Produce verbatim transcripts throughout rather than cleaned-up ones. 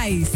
mais.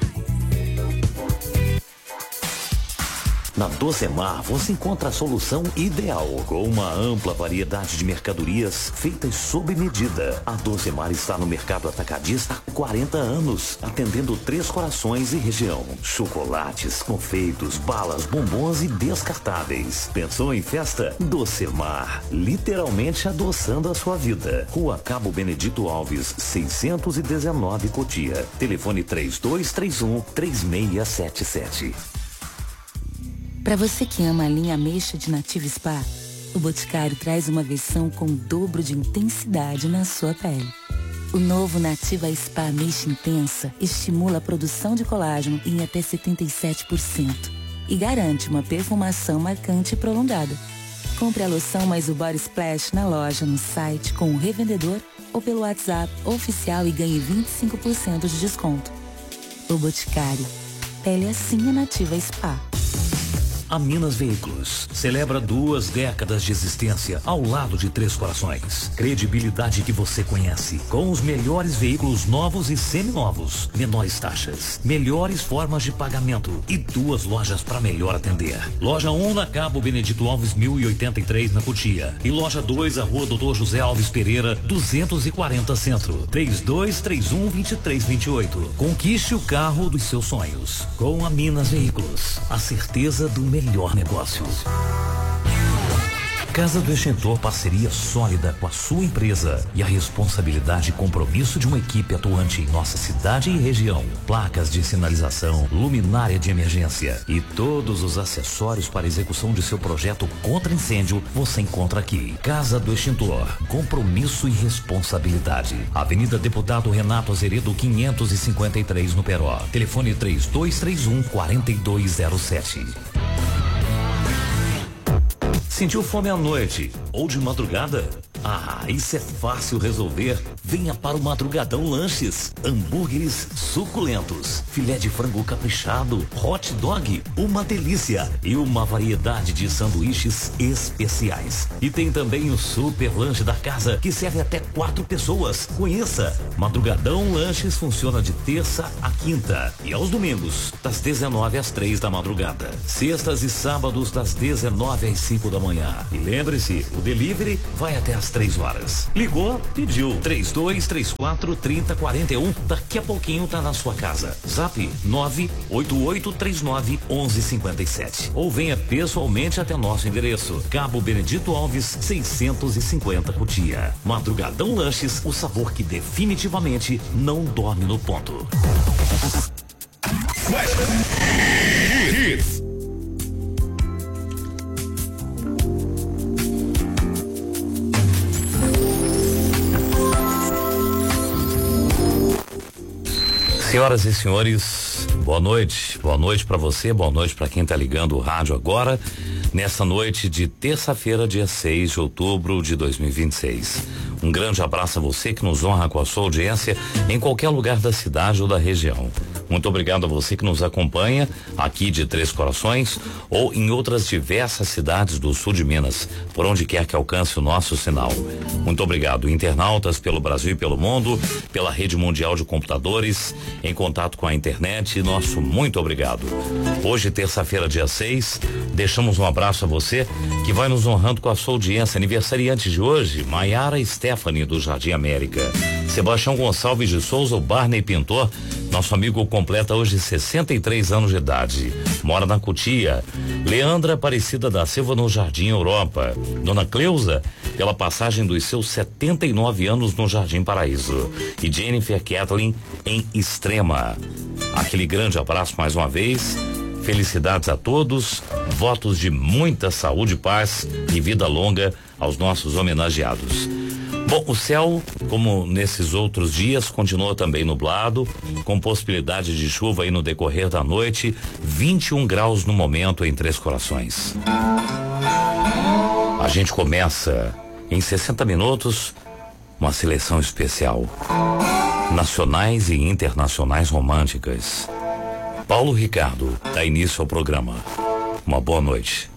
Na Docemar você encontra a solução ideal, com uma ampla variedade de mercadorias feitas sob medida. A Docemar está no mercado atacadista há quarenta anos, atendendo Três Corações e região. Chocolates, confeitos, balas, bombons e descartáveis. Pensou em festa? Docemar, literalmente adoçando a sua vida. Rua Cabo Benedito Alves, seiscentos e dezenove, Cotia. Telefone três dois três um, três seis sete sete. Para você que ama a linha ameixa de Nativa Spa, o Boticário traz uma versão com o dobro de intensidade na sua pele. O novo Nativa Spa Ameixa Intensa estimula a produção de colágeno em até setenta e sete por cento e garante uma perfumação marcante e prolongada. Compre a loção mais o Body Splash na loja, no site, com o revendedor ou pelo WhatsApp oficial e ganhe vinte e cinco por cento de desconto. O Boticário. Pele assim é Nativa Spa. A Minas Veículos celebra duas décadas de existência ao lado de Três Corações. Credibilidade que você conhece, com os melhores veículos novos e seminovos, menores taxas, melhores formas de pagamento e duas lojas para melhor atender. Loja um na Cabo Benedito Alves mil e oitenta e três na Cotia e loja dois na Rua Doutor José Alves Pereira duzentos e quarenta Centro. três dois três um, dois três dois oito. Conquiste o carro dos seus sonhos com a Minas Veículos. A certeza do melhor negócio. Casa do Extintor, parceria sólida com a sua empresa e a responsabilidade e compromisso de uma equipe atuante em nossa cidade e região. Placas de sinalização, luminária de emergência e todos os acessórios para a execução de seu projeto contra incêndio você encontra aqui. Casa do Extintor, compromisso e responsabilidade. Avenida Deputado Renato Azeredo quinhentos e cinquenta e três no Peró. Telefone três dois três um, quatro dois zero sete. Sentiu fome à noite ou de madrugada? Ah, isso é fácil resolver. Venha para o Madrugadão Lanches. Hambúrgueres suculentos, filé de frango caprichado, hot dog, uma delícia e uma variedade de sanduíches especiais. E tem também o super lanche da casa que serve até quatro pessoas. Conheça. Madrugadão Lanches funciona de terça a quinta e aos domingos das dezenove às três da madrugada. Sextas e sábados das dezenove às cinco da manhã. E lembre-se, o delivery vai até às três horas. Ligou, pediu. três dois três quatro, três zero quatro um. Daqui a pouquinho tá na sua casa. Zap nove oito oito três nove um um cinco sete. Ou venha pessoalmente até nosso endereço. Cabo Benedito Alves, seiscentos e cinquenta, Cotia. Madrugadão Lanches, o sabor que definitivamente não dorme no ponto. Senhoras e senhores, boa noite, boa noite para você, boa noite para quem tá ligando o rádio agora, nessa noite de terça-feira, dia seis de outubro de dois mil e vinte e seis. Um grande abraço a você que nos honra com a sua audiência em qualquer lugar da cidade ou da região. Muito obrigado a você que nos acompanha aqui de Três Corações ou em outras diversas cidades do sul de Minas, por onde quer que alcance o nosso sinal. Muito obrigado, internautas pelo Brasil e pelo mundo, pela rede mundial de computadores, em contato com a internet, nosso muito obrigado. Hoje, terça-feira, dia seis, deixamos um abraço a você que vai nos honrando com a sua audiência. Aniversariante de hoje, Maiara Stephanie do Jardim América. Sebastião Gonçalves de Souza, o Barney Pintor, nosso amigo, completa hoje sessenta e três anos de idade. Mora na Cotia. Leandra Aparecida da Silva no Jardim Europa. Dona Cleusa, pela passagem dos seus setenta e nove anos no Jardim Paraíso. E Jennifer Kathleen em Extrema. Aquele grande abraço mais uma vez. Felicidades a todos. Votos de muita saúde, paz e vida longa aos nossos homenageados. Bom, o céu, como nesses outros dias, continua também nublado, com possibilidade de chuva aí no decorrer da noite, vinte e um graus no momento em Três Corações. A gente começa em sessenta minutos uma seleção especial. Nacionais e internacionais românticas. Paulo Ricardo dá início ao programa. Uma boa noite.